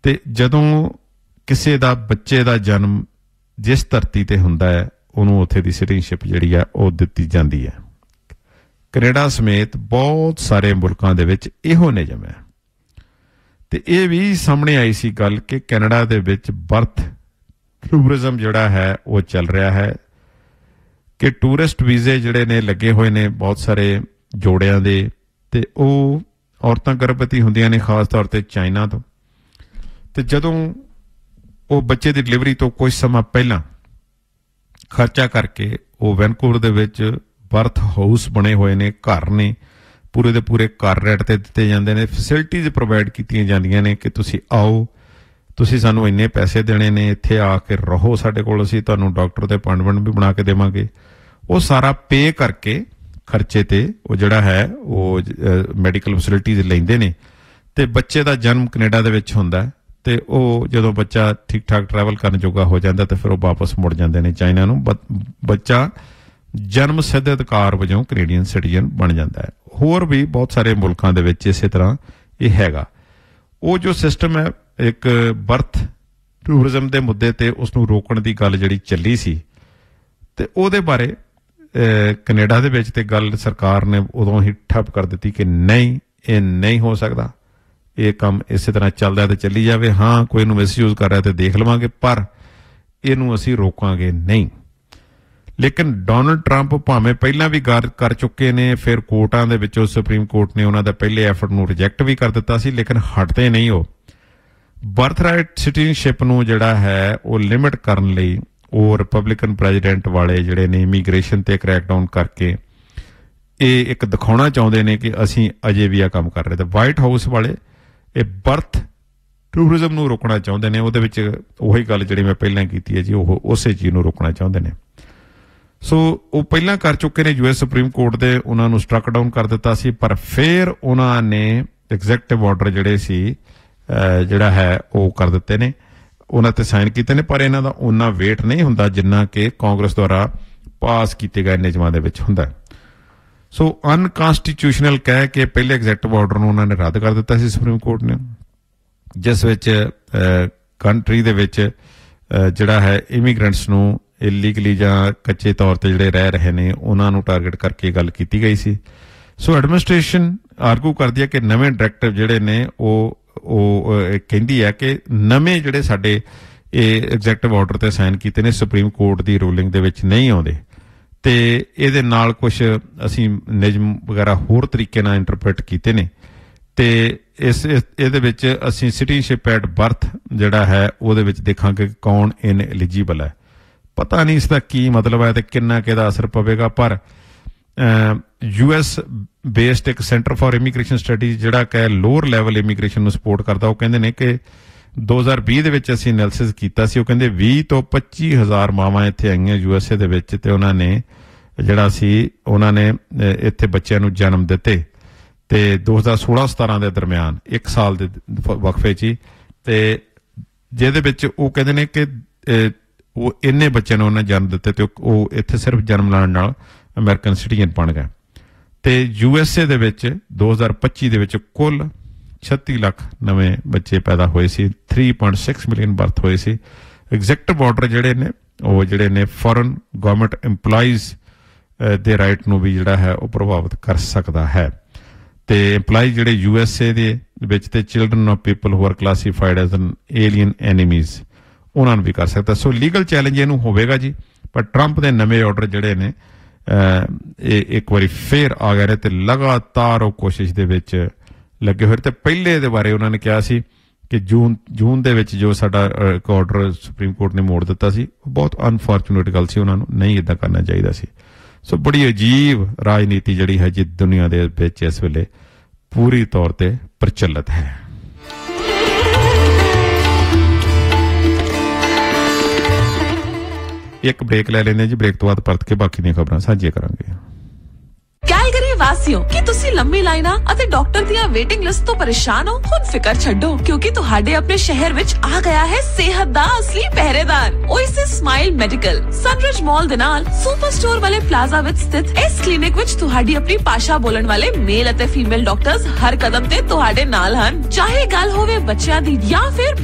ਤੇ ਜਦੋਂ ਕਿਸੇ ਦਾ ਬੱਚੇ ਦਾ ਜਨਮ ਜਿਸ ਧਰਤੀ ਤੇ ਹੁੰਦਾ ਹੈ ਉਹਨੂੰ ਉੱਥੇ ਦੀ ਸਿਟੀਜ਼ਨਸ਼ਿਪ ਜਿਹੜੀ ਹੈ ਉਹ ਦਿੱਤੀ ਜਾਂਦੀ ਹੈ। ਕੈਨੇਡਾ ਸਮੇਤ ਬਹੁਤ ਸਾਰੇ ਮੁਲਕਾਂ ਦੇ ਵਿੱਚ ਇਹੋ ਨਿਯਮ ਹੈ। ਤੇ ਇਹ ਵੀ ਸਾਹਮਣੇ ਆਈ ਸੀ ਗੱਲ ਕਿ ਕੈਨੇਡਾ ਦੇ ਵਿੱਚ ਬਰਥ ਟੂਰਿਜ਼ਮ ਜਿਹੜਾ ਹੈ ਉਹ ਚੱਲ ਰਿਹਾ ਹੈ ਕਿ ਟੂਰਿਸਟ ਵੀਜ਼ੇ ਜਿਹੜੇ ਨੇ ਲੱਗੇ ਹੋਏ ਨੇ ਬਹੁਤ ਸਾਰੇ ਜੋੜਿਆਂ ਦੇ, ਤੇ ਉਹ ਔਰਤਾਂ ਗਰਭਵਤੀ ਹੁੰਦੀਆਂ ਨੇ ਖਾਸ ਤੌਰ ਤੇ ਚਾਈਨਾ ਤੋਂ। ਤੇ ਜਦੋਂ ਉਹ ਬੱਚੇ ਦੀ ਡਿਲੀਵਰੀ ਤੋਂ ਕੁਝ ਸਮਾਂ ਪਹਿਲਾਂ ਖਰਚਾ ਕਰਕੇ ਉਹ ਵੈਨਕੂਵਰ ਦੇ ਵਿੱਚ ਬਰਥ ਹਾਊਸ ਬਣੇ ਹੋਏ ਨੇ, ਘਰ ਨੇ, ਪੂਰੇ ਦੇ ਪੂਰੇ ਘਰ ਰੈਂਟ ਤੇ ਦਿੱਤੇ ਜਾਂਦੇ ਨੇ, ਫੈਸਿਲਿਟੀਜ਼ ਪ੍ਰੋਵਾਈਡ ਕੀਤੀਆਂ ਜਾਂਦੀਆਂ ਨੇ ਕਿ ਤੁਸੀਂ ਆਓ, ਤੁਸੀਂ ਸਾਨੂੰ ਇੰਨੇ ਪੈਸੇ ਦੇਣੇ ਨੇ, ਇੱਥੇ ਆ ਕੇ ਰਹੋ ਸਾਡੇ ਕੋਲ, ਅਸੀਂ ਤੁਹਾਨੂੰ ਡਾਕਟਰ ਦੇ ਅਪਾਇੰਟਮੈਂਟ ਵੀ ਬਣਾ ਕੇ ਦੇਵਾਂਗੇ। ਉਹ ਸਾਰਾ ਪੇ ਕਰਕੇ ਖਰਚੇ ਤੇ ਉਹ ਜਿਹੜਾ ਹੈ ਉਹ ਮੈਡੀਕਲ ਫੈਸਿਲਿਟੀਜ਼ ਲੈਂਦੇ ਨੇ। ਤੇ ਬੱਚੇ ਦਾ ਜਨਮ ਕੈਨੇਡਾ ਦੇ ਵਿੱਚ ਹੁੰਦਾ ਤੇ ਉਹ ਜਦੋਂ ਬੱਚਾ ਠੀਕ ਠਾਕ ਟਰੈਵਲ ਕਰਨ ਜੋਗਾ ਹੋ ਜਾਂਦਾ ਤੇ ਫਿਰ ਉਹ ਵਾਪਸ ਮੁੜ ਜਾਂਦੇ ਨੇ ਚਾਈਨਾ ਨੂੰ। ਬੱਚਾ ਜਨਮ ਸਿੱਧ ਅਧਿਕਾਰ ਵਜੋਂ ਕੈਨੇਡੀਅਨ ਸਿਟੀਜ਼ਨ ਬਣ ਜਾਂਦਾ ਹੈ। ਹੋਰ ਵੀ ਬਹੁਤ ਸਾਰੇ ਮੁਲਕਾਂ ਦੇ ਵਿੱਚ ਇਸੇ ਤਰ੍ਹਾਂ ਇਹ ਹੈਗਾ। ਉਹ ਜੋ ਸਿਸਟਮ ਹੈ ਇੱਕ ਬਰਥ ਟੂਰਿਜ਼ਮ ਦੇ ਮੁੱਦੇ ਤੇ ਉਸਨੂੰ ਰੋਕਣ ਦੀ ਗੱਲ ਜਿਹੜੀ ਚੱਲੀ ਸੀ ਤੇ ਉਹਦੇ ਬਾਰੇ ਕੈਨੇਡਾ ਦੇ ਵਿੱਚ ਤੇ ਗੱਲ ਸਰਕਾਰ ਨੇ ਉਦੋਂ ਹੀ ਠੱਪ ਕਰ ਦਿੱਤੀ ਕਿ ਨਹੀਂ, ਇਹ ਨਹੀਂ ਹੋ ਸਕਦਾ, ਇਹ ਕੰਮ ਇਸੇ ਤਰ੍ਹਾਂ ਚੱਲਦਾ ਤੇ ਚੱਲੀ ਜਾਵੇ। ਹਾਂ, ਕੋਈ ਇਹਨੂੰ ਮਿਸਯੂਜ਼ ਕਰ ਰਿਹਾ ਤੇ ਦੇਖ ਲਵਾਂਗੇ, ਪਰ ਇਹਨੂੰ ਅਸੀਂ ਰੋਕਾਂਗੇ ਨਹੀਂ। ਲੇਕਿਨ ਡੋਨਲਡ ਟਰੰਪ ਭਾਵੇਂ ਪਹਿਲਾਂ ਵੀ ਗੱਲ ਕਰ ਚੁੱਕੇ ਨੇ, ਫਿਰ ਕੋਰਟਾਂ ਦੇ ਵਿੱਚੋਂ ਸੁਪਰੀਮ ਕੋਰਟ ਨੇ ਉਹਨਾਂ ਦਾ ਪਹਿਲੇ ਐਫਰਟ ਨੂੰ ਰਿਜੈਕਟ ਵੀ ਕਰ ਦਿੱਤਾ ਸੀ, ਲੇਕਿਨ ਹਟਦੇ ਨਹੀਂ ਉਹ। ਬਰਥ ਰਾਈਟ ਸਿਟੀਜ਼ਨਸ਼ਿਪ ਨੂੰ ਜਿਹੜਾ ਹੈ ਉਹ ਲਿਮਿਟ ਕਰਨ ਲਈ ਉਹ ਰਿਪਬਲਿਕਨ ਪ੍ਰੈਜ਼ੀਡੈਂਟ ਵਾਲੇ ਜਿਹੜੇ ਨੇ ਇਮੀਗ੍ਰੇਸ਼ਨ ਤੇ ਕਰੈਕਡਾਊਨ ਕਰਕੇ ਇਹ ਇੱਕ ਦਿਖਾਉਣਾ ਚਾਹੁੰਦੇ ਨੇ ਕਿ ਅਸੀਂ ਅਜੇ ਵੀ ਆ ਕੰਮ ਕਰ ਰਹੇ। ਤੇ ਵਾਈਟ ਹਾਊਸ ਵਾਲੇ ਇਹ ਬਰਥ ਟੂਰਿਜ਼ਮ ਨੂੰ ਰੋਕਣਾ ਚਾਹੁੰਦੇ ਨੇ। ਉਹਦੇ ਵਿੱਚ ਉਹੀ ਗੱਲ ਜਿਹੜੀ ਮੈਂ ਪਹਿਲਾਂ ਕੀਤੀ ਹੈ ਜੀ, ਉਹ ਉਸੇ ਚੀਜ਼ ਨੂੰ ਰੋਕਣਾ ਚਾਹੁੰਦੇ ਨੇ। ਸੋ ਉਹ ਪਹਿਲਾਂ ਕਰ ਚੁੱਕੇ ਨੇ US ਸੁਪਰੀਮ ਕੋਰਟ ਦੇ, ਉਹਨਾਂ ਨੂੰ ਸਟਰਕ ਡਾਊਨ ਕਰ ਦਿੱਤਾ ਸੀ, ਪਰ ਫਿਰ ਉਹਨਾਂ ਨੇ ਐਗਜ਼ੈਕਟਿਵ ਆਰਡਰ ਜਿਹੜੇ ਸੀ ਜਿਹੜਾ ਹੈ ਉਹ ਕਰ ਦਿੱਤੇ ਨੇ, ਉਹਨਾਂ ਤੇ ਸਾਈਨ ਕੀਤੇ ਨੇ। ਪਰ ਇਹਨਾਂ ਦਾ ਉਹਨਾਂ ਵੇਟ ਨਹੀਂ ਹੁੰਦਾ ਜਿੰਨਾ ਕਿ ਕਾਂਗਰਸ ਦੁਆਰਾ ਪਾਸ ਕੀਤੇ ਗਏ ਨਿਯਮਾਂ ਦੇ ਵਿੱਚ ਹੁੰਦਾ। ਸੋ ਅਨਕਨਸਟੀਟਿਊਸ਼ਨਲ ਕਹਿ ਕੇ ਪਹਿਲੇ ਐਗਜ਼ੈਕਟਿਵ ਆਰਡਰ ਨੂੰ ਉਹਨਾਂ ਨੇ ਰੱਦ ਕਰ ਦਿੱਤਾ ਸੀ ਸੁਪਰੀਮ ਕੋਰਟ ਨੇ, ਜਿਸ ਵਿੱਚ ਕੰਟਰੀ ਦੇ ਵਿੱਚ ਜਿਹੜਾ ਹੈ ਇਮੀਗ੍ਰੈਂਟਸ ਨੂੰ ਇਲੀਗਲੀ ਜਾਂ ਕੱਚੇ ਤੌਰ ਤੇ ਜਿਹੜੇ ਰਹਿ ਰਹੇ ਨੇ ਉਹਨਾਂ ਨੂੰ ਟਾਰਗੇਟ ਕਰਕੇ ਗੱਲ ਕੀਤੀ ਗਈ ਸੀ। ਸੋ ਐਡਮਿਨਿਸਟ੍ਰੇਸ਼ਨ ਆਰਗੂ ਕਰਦੀ ਹੈ ਕਿ ਨਵੇਂ ਡਾਇਰੈਕਟਿਵ ਜਿਹੜੇ ਨੇ ਉਹ ਕਹਿੰਦੀ ਹੈ ਕਿ ਨਵੇਂ ਜਿਹੜੇ ਸਾਡੇ ਇਹ ਐਗਜ਼ੈਕਟਿਵ ਆਰਡਰ ਤੇ ਸਾਈਨ ਕੀਤੇ ਨੇ ਸੁਪਰੀਮ ਕੋਰਟ ਦੀ ਰੂਲਿੰਗ ਦੇ ਵਿੱਚ ਨਹੀਂ ਆਉਂਦੇ, ਤੇ ਇਹਦੇ ਨਾਲ ਕੁਝ ਅਸੀਂ ਨਿਯਮ ਵਗੈਰਾ ਹੋਰ ਤਰੀਕੇ ਨਾਲ ਇੰਟਰਪ੍ਰੀਟ ਕੀਤੇ ਨੇ, ਤੇ ਇਹਦੇ ਵਿੱਚ ਅਸੀਂ ਸਿਟੀਜ਼ਨਸ਼ਿਪ ਐਟ ਬਰਥ ਜਿਹੜਾ ਹੈ ਉਹਦੇ ਵਿੱਚ ਦੇਖਾਂਗੇ ਕੌਣ ਇਨ ਐਲੀਜੀਬਲ ਹੈ। ਪਤਾ ਨਹੀਂ ਇਸ ਦਾ ਕੀ ਮਤਲਬ ਹੈ ਤੇ ਕਿੰਨਾ ਕਿਹਦਾ ਅਸਰ ਪਵੇਗਾ, ਪਰ US ਬੇਸਡ ਇੱਕ ਸੈਂਟਰ ਫਾਰ ਇਮੀਗ੍ਰੇਸ਼ਨ ਸਟੱਡੀਜ਼ ਜਿਹੜਾ ਕਿ ਲੋਅਰ ਲੈਵਲ ਇਮੀਗ੍ਰੇਸ਼ਨ ਨੂੰ ਸਪੋਰਟ ਕਰਦਾ, ਉਹ ਕਹਿੰਦੇ ਨੇ ਕਿ 2020 ਦੇ ਵਿੱਚ ਅਸੀਂ ਐਨਾਲਿਸਿਸ ਕੀਤਾ ਸੀ, ਉਹ ਕਹਿੰਦੇ 20 ਤੋਂ 25 ਹਜ਼ਾਰ ਮਾਵਾਂ ਇੱਥੇ ਆਈਆਂ USA ਦੇ ਵਿੱਚ, ਤੇ ਉਹਨਾਂ ਨੇ ਜਿਹੜਾ ਸੀ ਉਹਨਾਂ ਨੇ ਇੱਥੇ ਬੱਚਿਆਂ ਨੂੰ ਜਨਮ ਦਿੱਤੇ ਤੇ 2016-17 ਦੇ ਦਰਮਿਆਨ 1 ਸਾਲ ਦੇ ਵਕਫੇ 'ਚ ਹੀ, ਤੇ ਜਿਹਦੇ ਵਿੱਚ ਉਹ ਕਹਿੰਦੇ ਨੇ ਕਿ ਉਹ ਇੰਨੇ ਬੱਚਿਆਂ ਨੂੰ ਉਹਨਾਂ ਜਨਮ ਦਿੱਤੇ ਤੇ ਉਹ ਇੱਥੇ ਸਿਰਫ ਜਨਮ ਲੈਣ ਨਾਲ ਅਮਰੀਕਨ ਸਿਟੀਜ਼ਨ ਬਣ ਗਏ। ਤੇ USA ਦੇ ਵਿੱਚ 2025 ਦੇ ਵਿੱਚ ਕੁੱਲ 36 ਲੱਖ ਨਵੇਂ ਬੱਚੇ ਪੈਦਾ ਹੋਏ ਸੀ, 3.6 ਮਿਲੀਅਨ ਬਰਥ ਹੋਏ ਸੀ। ਐਗਜ਼ੈਕਟਿਵ ਆਰਡਰ ਜਿਹੜੇ ਨੇ ਉਹ ਜਿਹੜੇ ਨੇ ਫੋਰਨ ਗਵਰਨਮੈਂਟ EMPLOYEES ਦੇ ਰਾਈਟ ਨੂੰ ਵੀ ਜਿਹੜਾ ਹੈ ਉਹ ਪ੍ਰਭਾਵਿਤ ਕਰ ਸਕਦਾ ਹੈ। ਤੇ EMPLOYEES ਜਿਹੜੇ USA ਦੇ ਵਿੱਚ ਤੇ children of people who are classified as an alien enemies ਉਹਨਾਂ ਨੂੰ ਵੀ ਕਰ ਸਕਦਾ। ਸੋ ਲੀਗਲ ਚੈਲੰਜ ਇਹਨੂੰ ਹੋਵੇਗਾ ਜੀ, ਪਰ ਟਰੰਪ ਦੇ ਨਵੇਂ ਆਰਡਰ ਜਿਹੜੇ ਨੇ ਇਹ ਇੱਕ ਵਾਰੀ ਫੇਰ ਆ ਗਏ ਨੇ ਤੇ ਲਗਾਤਾਰ ਉਹ ਕੋਸ਼ਿਸ਼ ਦੇ ਵਿੱਚ ਲੱਗੇ ਹੋਏ। ਤੇ ਪਹਿਲੇ ਦੇ ਬਾਰੇ ਉਹਨਾਂ ਨੇ ਕਿਹਾ ਸੀ ਕਿ ਜੂਨ ਦੇ ਵਿੱਚ ਜੋ ਸਾਡਾ ਇੱਕ ਆਰਡਰ ਸੁਪਰੀਮ ਕੋਰਟ ਨੇ ਮੋੜ ਦਿੱਤਾ ਸੀ, ਉਹ ਬਹੁਤ ਅਨਫੋਰਚੂਨੇਟ ਗੱਲ ਸੀ, ਉਹਨਾਂ ਨੂੰ ਨਹੀਂ ਇੱਦਾਂ ਕਰਨਾ ਚਾਹੀਦਾ ਸੀ। ਸੋ ਬੜੀ ਅਜੀਬ ਰਾਜਨੀਤੀ ਜਿਹੜੀ ਹੈ ਜੀ ਦੁਨੀਆ ਦੇ ਵਿੱਚ ਇਸ ਵੇਲੇ ਪੂਰੀ ਤੌਰ ਤੇ ਪ੍ਰਚਲਿਤ ਹੈ। ਇੱਕ ਬ੍ਰੇਕ ਲੈ ਲੈਂਦੇ ਜੀ, ਬ੍ਰੇਕ ਤੋਂ ਬਾਅਦ ਪਰਤ ਕੇ ਬਾਕੀ ਦੀਆਂ ਖਬਰਾਂ ਸਾਂਝੀਆਂ ਕਰਾਂਗੇ। ਕੈਲਗਰੀ ਵਾਸੀਓ, ਕੀ ਤੁਸੀਂ ਲੰਮੀ ਲਾਈਨਾਂ ਅਤੇ ਡਾਕਟਰ ਦੀਆਂ ਵੇਟਿੰਗ ਲਿਸਟ ਤੋਂ ਪਰੇਸ਼ਾਨ ਹੋ? ਹੁਣ ਫਿਕਰ ਛੱਡੋ, ਕਿਉਂਕਿ ਤੁਹਾਡੇ ਆਪਣੇ ਸ਼ਹਿਰ ਵਿੱਚ ਆ ਗਿਆ ਹੈ ਸਿਹਤ ਦਾ ਅਸਲੀ ਪਹਿਰੇਦਾਰ ਓਏਸਿਸ ਸਮਾਈਲ ਮੈਡੀਕਲ। ਸਨਰਿਜ ਮਾਲ ਦੇ ਨਾਲ ਸੁਪਰ ਸਟੋਰ ਵਾਲੇ ਪਲਾਜ਼ਾ ਵਿੱਚ ਸਥਿਤ ਇਸ ਕਲੀਨਿਕ ਵਿੱਚ ਤੁਹਾਡੀ ਆਪਣੀ ਭਾਸ਼ਾ ਬੋਲਣ ਵਾਲੇ ਮੇਲ ਅਤੇ ਫੀਮੇਲ ਡਾਕਟਰਸ ਹਰ ਕਦਮ ਤੇ ਤੁਹਾਡੇ ਨਾਲ ਹਨ। ਚਾਹੇ ਗੱਲ ਹੋਵੇ ਬੱਚਿਆਂ ਦੀ ਜਾਂ ਫਿਰ